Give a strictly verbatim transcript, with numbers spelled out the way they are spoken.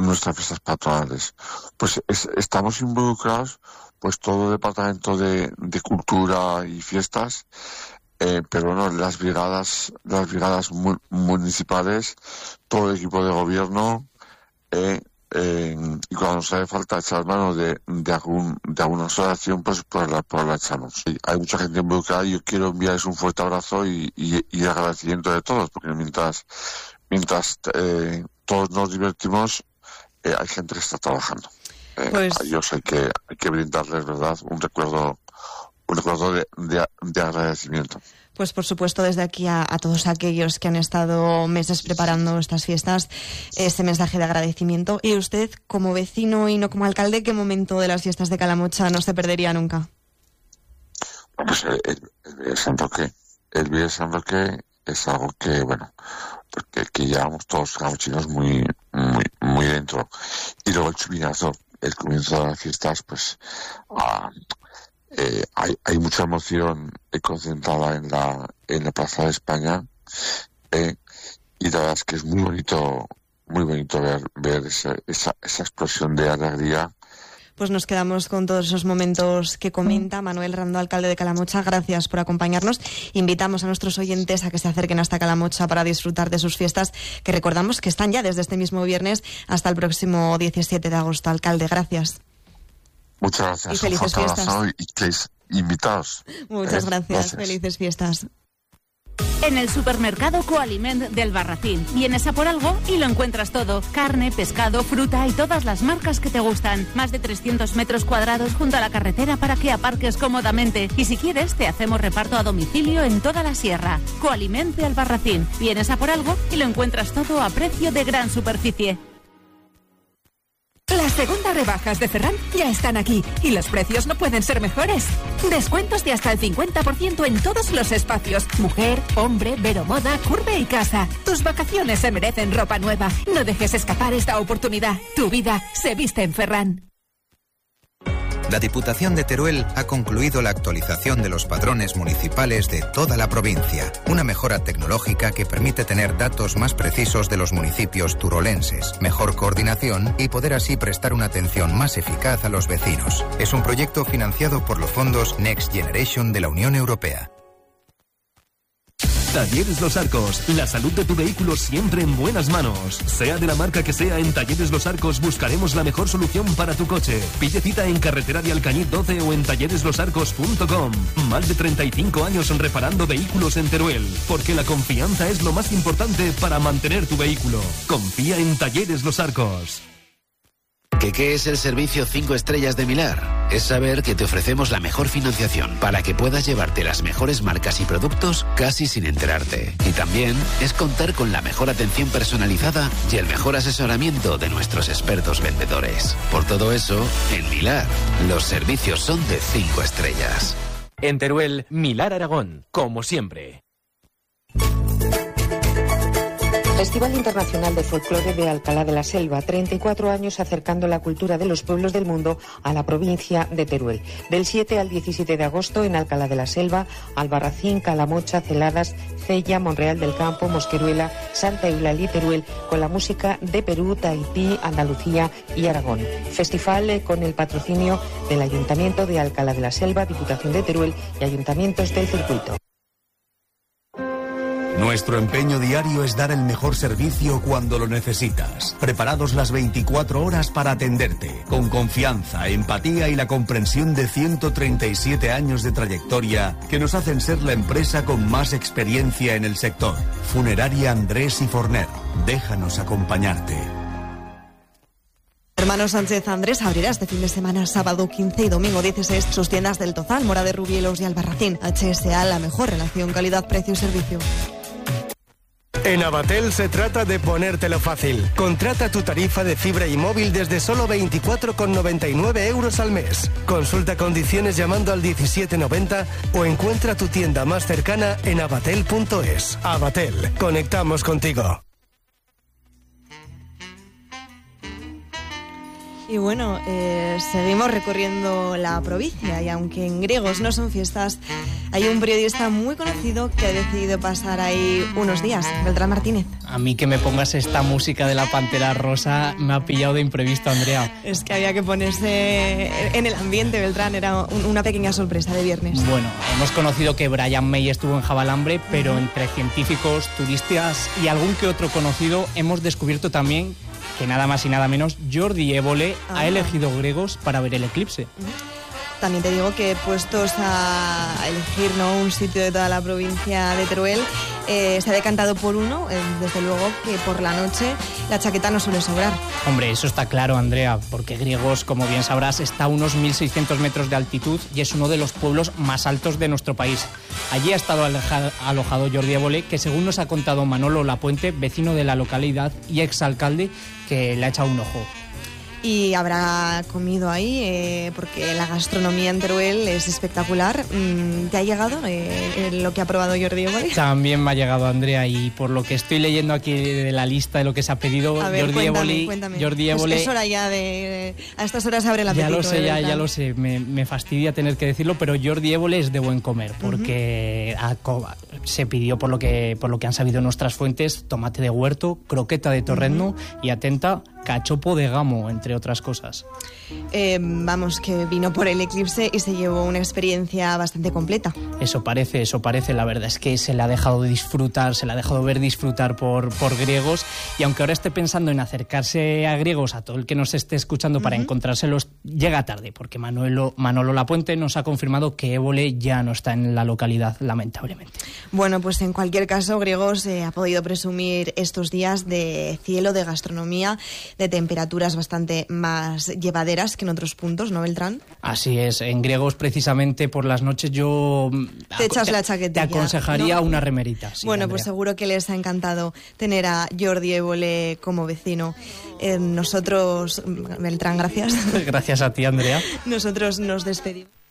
nuestras fiestas patronales. Pues es, estamos involucrados, pues todo el departamento de, de cultura y fiestas, eh, pero no, las brigadas, las brigadas mu, municipales, todo el equipo de gobierno, eh, eh, y cuando nos hace falta echar mano de, de algún, de alguna asociación, pues, pues la, pues la echamos. Y hay mucha gente involucrada y yo quiero enviarles un fuerte abrazo y, y, y agradecimiento de todos, porque mientras, mientras, eh, todos nos divertimos, eh, hay gente que está trabajando. Eh, pues... A ellos hay que, hay que brindarles, ¿verdad?, un recuerdo, un recuerdo de, de, de agradecimiento. Pues por supuesto desde aquí a, a todos aquellos que han estado meses preparando estas fiestas, este mensaje de agradecimiento. Y usted, como vecino y no como alcalde, ¿qué momento de las fiestas de Calamocha no se perdería nunca? Pues el, el, el Vía de San Roque. El Vía de San Roque es algo que, bueno, porque que llevamos todos calamochinos muy, muy, muy dentro. Y luego el chupinazo, el comienzo de las fiestas, pues... Uh, Eh, hay, hay mucha emoción eh, concentrada en la en la Plaza de España, eh, y la verdad es que es muy bonito muy bonito ver ver esa, esa, esa explosión de alegría. Pues nos quedamos con todos esos momentos que comenta Manuel Rando, alcalde de Calamocha. Gracias por acompañarnos. Invitamos a nuestros oyentes a que se acerquen hasta Calamocha para disfrutar de sus fiestas, que recordamos que están ya desde este mismo viernes hasta el próximo diecisiete de agosto. Alcalde, gracias. Muchas gracias. Y felices un fiestas. Y que invitados. Muchas eh, gracias. gracias. Felices fiestas. En el supermercado Coaliment del Barracín. Vienes a por algo y lo encuentras todo. Carne, pescado, fruta y todas las marcas que te gustan. Más de trescientos metros cuadrados junto a la carretera para que aparques cómodamente. Y si quieres, te hacemos reparto a domicilio en toda la sierra. Coaliment del Barracín. Vienes a por algo y lo encuentras todo a precio de gran superficie. Las segundas rebajas de Ferran ya están aquí y los precios no pueden ser mejores. Descuentos de hasta el cincuenta por ciento en todos los espacios. Mujer, hombre, Veromoda, Curve y Casa. Tus vacaciones se merecen ropa nueva. No dejes escapar esta oportunidad. Tu vida se viste en Ferran. La Diputación de Teruel ha concluido la actualización de los padrones municipales de toda la provincia, una mejora tecnológica que permite tener datos más precisos de los municipios turolenses, mejor coordinación y poder así prestar una atención más eficaz a los vecinos. Es un proyecto financiado por los fondos Next Generation de la Unión Europea. Talleres Los Arcos, la salud de tu vehículo siempre en buenas manos. Sea de la marca que sea, en Talleres Los Arcos buscaremos la mejor solución para tu coche. Pide cita en Carretera de Alcañiz doce o en talleres los arcos punto com. Más de treinta y cinco años reparando vehículos en Teruel, porque la confianza es lo más importante para mantener tu vehículo. Confía en Talleres Los Arcos. ¿Qué, qué es el servicio cinco estrellas de Milar? Es saber que te ofrecemos la mejor financiación para que puedas llevarte las mejores marcas y productos casi sin enterarte. Y también es contar con la mejor atención personalizada y el mejor asesoramiento de nuestros expertos vendedores. Por todo eso, en Milar, los servicios son de cinco estrellas. En Teruel, Milar Aragón, como siempre. Festival Internacional de Folclore de Alcalá de la Selva, treinta y cuatro años acercando la cultura de los pueblos del mundo a la provincia de Teruel. Del siete al diecisiete de agosto en Alcalá de la Selva, Albarracín, Calamocha, Celadas, Cella, Monreal del Campo, Mosqueruela, Santa Eulalia y Teruel, con la música de Perú, Tahití, Andalucía y Aragón. Festival eh, con el patrocinio del Ayuntamiento de Alcalá de la Selva, Diputación de Teruel y Ayuntamientos del Circuito. Nuestro empeño diario es dar el mejor servicio cuando lo necesitas. Preparados las veinticuatro horas para atenderte, con confianza, empatía y la comprensión de ciento treinta y siete años de trayectoria que nos hacen ser la empresa con más experiencia en el sector. Funeraria Andrés y Forner. Déjanos acompañarte. Hermanos Sánchez Andrés abrirá este fin de semana, sábado quince y domingo dieciséis, sus tiendas del Tozal, Mora de Rubielos y Albarracín. H S A, la mejor relación calidad-precio y servicio. En Avatel se trata de ponértelo fácil. Contrata tu tarifa de fibra y móvil desde solo veinticuatro con noventa y nueve euros al mes. Consulta condiciones llamando al diecisiete noventa o encuentra tu tienda más cercana en avatel punto es. Avatel, conectamos contigo. Y bueno, eh, seguimos recorriendo la provincia y aunque en Griegos no son fiestas, hay un periodista muy conocido que ha decidido pasar ahí unos días, Beltrán Martínez. A mí que me pongas esta música de la Pantera Rosa me ha pillado de imprevisto, Andrea. Es que había que ponerse en el ambiente, Beltrán, era un, una pequeña sorpresa de viernes. Bueno, hemos conocido que Brian May estuvo en Javalambre, pero uh-huh. entre científicos, turistas y algún que otro conocido hemos descubierto también que nada más y nada menos Jordi Évole uh-huh. ha elegido Griegos para ver el eclipse. Uh-huh. También te digo que puestos a elegir, ¿no?, un sitio de toda la provincia de Teruel, eh, se ha decantado por uno, eh, desde luego que por la noche la chaqueta no suele sobrar. Hombre, eso está claro, Andrea, porque Griegos, como bien sabrás, está a unos mil seiscientos metros de altitud y es uno de los pueblos más altos de nuestro país. Allí ha estado alojado Jordi Évole, que según nos ha contado Manolo Lapuente, vecino de la localidad y exalcalde, que le ha echado un ojo. Y habrá comido ahí, eh, porque la gastronomía en Teruel es espectacular. ¿Te ha llegado eh, lo que ha probado Jordi Évole? También me ha llegado, Andrea, y por lo que estoy leyendo aquí de la lista de lo que se ha pedido, a ver, Jordi Évole... Jordi Évole pues es hora ya de... A estas horas abre el apetito. Ya lo sé, ya, ya lo sé, me, me fastidia tener que decirlo, pero Jordi Évole es de buen comer, porque uh-huh. ha, se pidió, por lo, que, por lo que han sabido nuestras fuentes, tomate de huerto, croqueta de torrezno uh-huh. y, atenta, cachopo de gamo, entre otras cosas. Eh, vamos, que vino por el eclipse y se llevó una experiencia bastante completa. Eso parece, eso parece. La verdad es que se le ha dejado disfrutar, se le ha dejado ver disfrutar por, por Griegos, y aunque ahora esté pensando en acercarse a Griegos, a todo el que nos esté escuchando, uh-huh. para encontrárselos, llega tarde, porque Manuelo, Manolo Lapuente nos ha confirmado que Évole ya no está en la localidad, lamentablemente. Bueno, pues en cualquier caso, Griegos eh, ha podido presumir estos días de cielo, de gastronomía, de temperaturas bastante más llevaderas que en otros puntos, ¿no, Beltrán? Así es, en Griegos precisamente por las noches yo... Te echas la chaquetilla. Te aconsejaría, ¿no?, una remerita. Sí, bueno, Andrea. Pues seguro que les ha encantado tener a Jordi Évole como vecino. Eh, nosotros, Beltrán, gracias. Gracias a ti, Andrea. Nosotros nos despedimos.